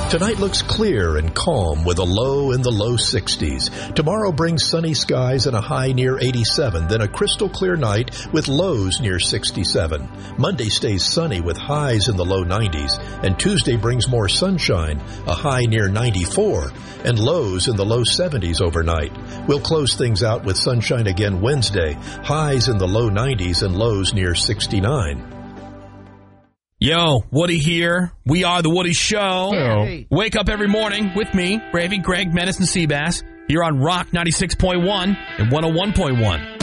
Tonight looks clear and calm with a low in the low 60s. Tomorrow brings sunny skies and a high near 87, then a crystal clear night with lows near 67. Monday stays sunny with highs in the low 90s, and Tuesday brings more sunshine, a high near 94, and lows in the low 70s overnight. We'll close things out with sunshine again Wednesday, highs in the low 90s and lows near 69. Yo, Woody here. We are The Woody Show. Hey. Wake up every morning with me, Gravy, Greg, Menace, and Seabass, here on Rock 96.1 and 101.1.